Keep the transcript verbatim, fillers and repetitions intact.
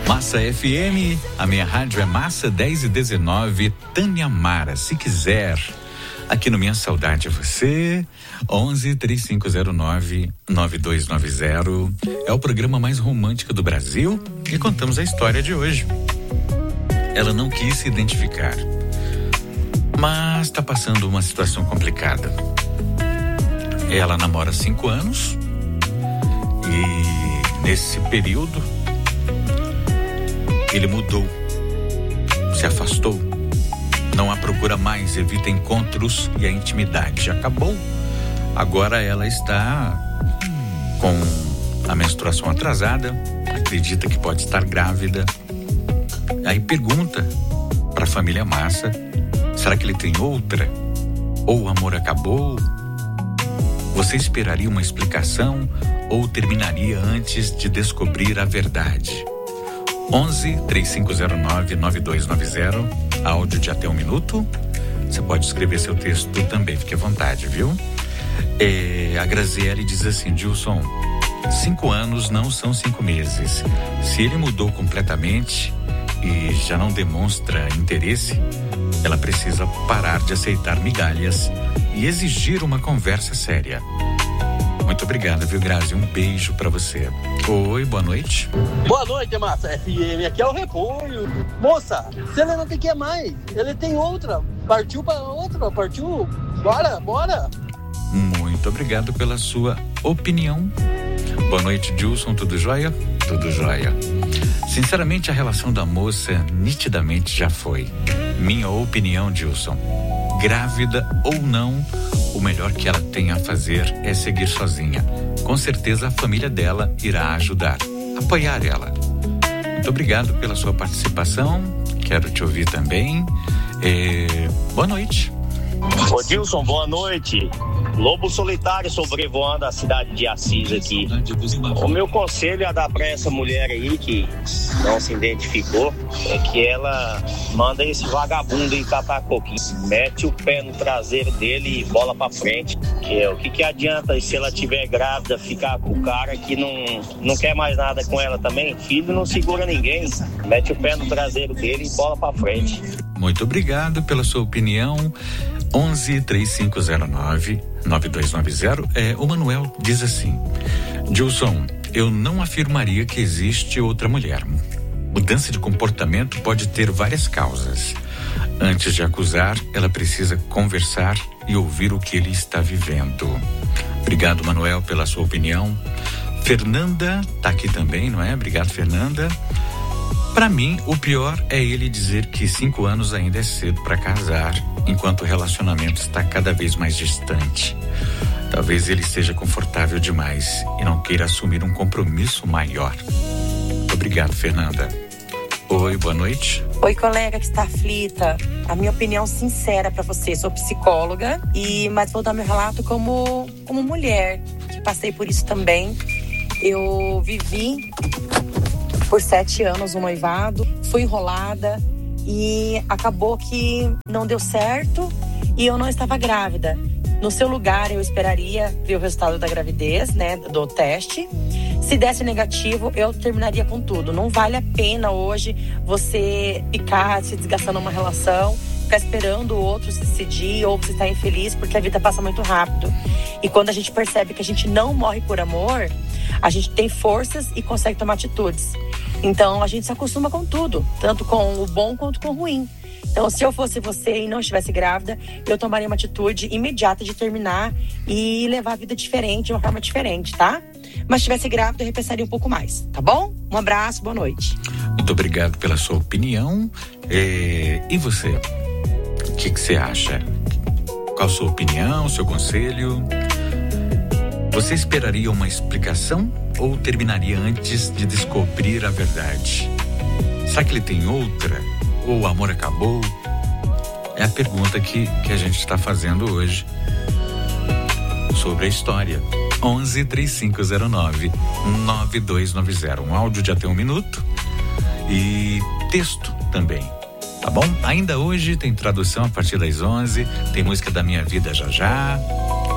Massa F M, a minha rádio é Massa dez e dezenove, Tânia Mara, se quiser. Aqui no Minha Saudade é Você, onze, três cinco zero nove, nove dois nove zero. É o programa mais romântico do Brasil e contamos a história de hoje. Ela não quis se identificar, mas está passando uma situação complicada. Ela namora há cinco anos e nesse período ele mudou, se afastou, não a procura mais, evita encontros e a intimidade acabou. Agora ela está com a menstruação atrasada, acredita que pode estar grávida. Aí pergunta para a família Massa, será que ele tem outra? Ou o amor acabou? Você esperaria uma explicação ou terminaria antes de descobrir a verdade? onze, três cinco zero nove, nove dois nove zero, áudio de até um minuto. Você pode escrever seu texto também, fique à vontade, viu? É, a Graziele diz assim: Gilson, cinco anos não são cinco meses. Se ele mudou completamente e já não demonstra interesse, ela precisa parar de aceitar migalhas e exigir uma conversa séria. Muito obrigado, viu, Grazi? Um beijo pra você. Oi, boa noite. Boa noite, Massa F M. Aqui é o Repolho. Moça, se ele não te quer mais, ele tem outra. Partiu pra outra, partiu. Bora, bora. Muito obrigado pela sua opinião. Boa noite, Gilson. Tudo jóia? Tudo jóia. Sinceramente, a relação da moça nitidamente já foi. Minha opinião, Gilson. Grávida ou não, o melhor que ela tem a fazer é seguir sozinha. Com certeza a família dela irá ajudar, apoiar ela. Muito obrigado pela sua participação. Quero te ouvir também. É... Boa noite. Ô Gilson, boa noite. Lobo solitário sobrevoando a cidade de Assis aqui. O meu conselho a dar pra essa mulher aí que não se identificou é que ela manda esse vagabundo em catar coquinho, mete o pé no traseiro dele e bola pra frente. Que é, o que que adianta se ela tiver grávida ficar com o cara que não, não quer mais nada com ela também? Filho não segura ninguém, mete o pé no traseiro dele e bola pra frente. Muito obrigado pela sua opinião. onze, três cinco zero nove, nove dois nove zero. É, o Manuel diz assim: Gilson, eu não afirmaria que existe outra mulher. Mudança de comportamento pode ter várias causas. Antes de acusar, ela precisa conversar e ouvir o que ele está vivendo. Obrigado, Manuel, pela sua opinião. Fernanda tá aqui também, não é? Obrigado, Fernanda. Para mim, o pior é ele dizer que cinco anos ainda é cedo para casar, enquanto o relacionamento está cada vez mais distante. Talvez ele esteja confortável demais e não queira assumir um compromisso maior. Obrigado, Fernanda. Oi, boa noite. Oi, colega que está aflita. A minha opinião sincera para você, sou psicóloga, e mas vou dar meu relato como, como mulher, que passei por isso também. Eu vivi por sete anos um noivado, fui enrolada e acabou que não deu certo e eu não estava grávida. No seu lugar, eu esperaria ver o resultado da gravidez, né, do teste. Se desse negativo, eu terminaria com tudo. Não vale a pena hoje você ficar se desgastando numa relação, ficar esperando o outro se decidir ou você estar infeliz, porque a vida passa muito rápido. E quando a gente percebe que a gente não morre por amor, a gente tem forças e consegue tomar atitudes. Então, a gente se acostuma com tudo, tanto com o bom quanto com o ruim. Então, se eu fosse você e não estivesse grávida, eu tomaria uma atitude imediata de terminar e levar a vida diferente, de uma forma diferente, tá? Mas se estivesse grávida, eu repensaria um pouco mais, tá bom? Um abraço, boa noite. Muito obrigado pela sua opinião. É... E você? O que que você acha? Qual a sua opinião, seu conselho? Você esperaria uma explicação ou terminaria antes de descobrir a verdade? Será que ele tem outra? Ou o amor acabou? É a pergunta que, que a gente está fazendo hoje sobre a história. onze, três cinco zero nove, nove dois nove zero. Um áudio de até um minuto e texto também. Tá bom? Ainda hoje tem tradução a partir das onze, tem música da minha vida já já.